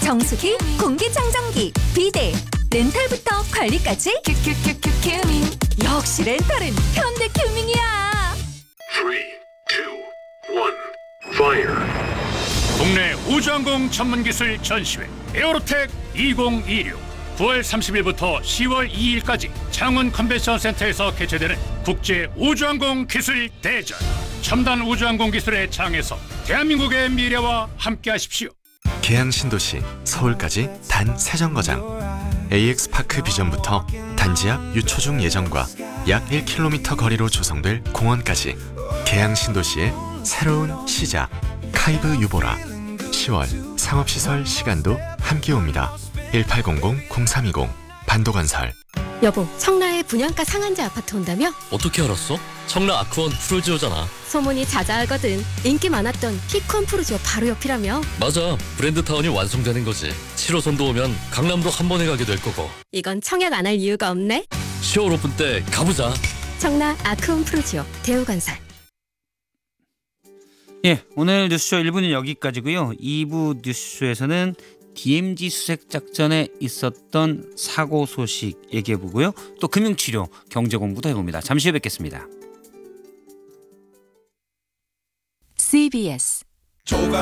정수기, 공기청정기, 비데, 렌탈부터 관리까지 큐큐큐큐 큐밍. 역시 렌탈은 현대큐밍이야. 3, 2, 1, fire. 국내 우주항공 전문기술 전시회 에어로텍 2026 9월 30일부터 10월 2일까지 창원 컨벤션센터에서 개최되는 국제 우주항공 기술 대전. 첨단 우주항공 기술의 장에서 대한민국의 미래와 함께하십시오. 계양 신도시 서울까지 단 3정거장. AX파크 비전부터 단지 앞 유초중 예정과 약 1km 거리로 조성될 공원까지 계양 신도시의 새로운 시작. 카이브 유보라. 10월 상업시설 시간도 함께 옵니다. 1800-0320 반도건설. 여보, 청라에 분양가 상한제 아파트 온다며? 어떻게 알았어? 청라 아크원 프루지오잖아. 소문이 자자하거든. 인기 많았던 피콘 프루지오 바로 옆이라며? 맞아, 브랜드타운이 완성되는 거지. 7호선도 오면 강남도 한 번에 가게 될 거고. 이건 청약 안 할 이유가 없네. 10월 오픈 때 가보자. 청라 아크원 프루지오 대우건설. 예, 오늘 뉴스쇼 1부는 여기까지고요. 2부 뉴스쇼에서는 DMZ 수색 작전에 있었던 사고 소식 얘기해보고요. 또 금융치료, 경제공부도 해봅니다. 잠시 후에 뵙겠습니다. CBS